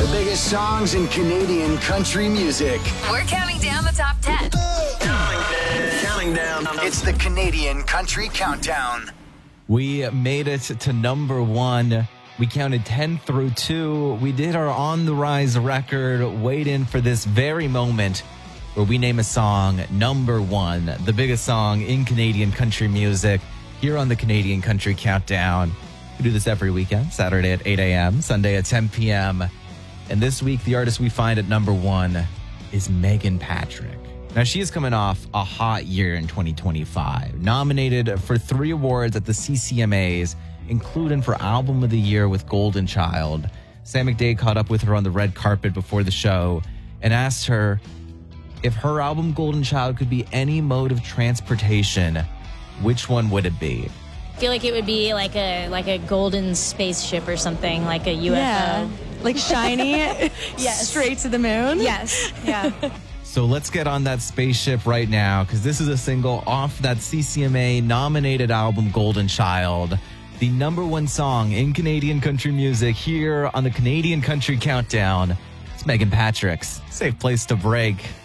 biggest songs in Canadian country music. We're counting down the top 10. Counting down. It's the Canadian Country Countdown. We made it to number 1. We counted 10 through 2. We did our On the Rise record, waiting for this very moment where we name a song number 1, the biggest song in Canadian country music, here on the Canadian Country Countdown. We do this every weekend, Saturday at 8 a.m., Sunday at 10 p.m. And this week, the artist we find at number 1 is Megan Patrick. Now, she is coming off a hot year in 2025, nominated for 3 awards at the CCMAs, including for Album of the Year with Golden Child. Sam McDade caught up with her on the red carpet before the show and asked her if her album Golden Child could be any mode of transportation, which one would it be? I feel like it would be like a golden spaceship or something, like a UFO. Yeah, like shiny, Yes. straight to the moon. Yes. Yeah. So let's get on that spaceship right now, because this is a single off that CCMA nominated album Golden Child, the number 1 song in Canadian country music here on the Canadian Country Countdown. It's Megan Patrick's Safe Place to Break.